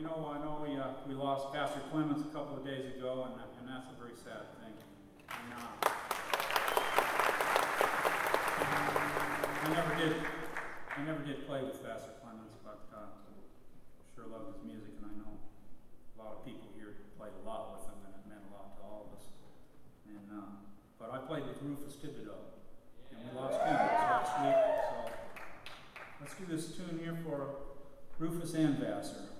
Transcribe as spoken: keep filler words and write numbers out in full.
know, I know we, uh, we lost Pastor Clemens a couple of days ago, and, and that's a very sad thing. And, uh, I never did, I never did play with Pastor Clemens, but uh, sure loved his music, and I know a lot of people here played a lot with him, and it meant a lot to all of us. And uh, but I played with Rufus Thibodeau, and we lost him last week. So let's do this tune here for Rufus and Vassar.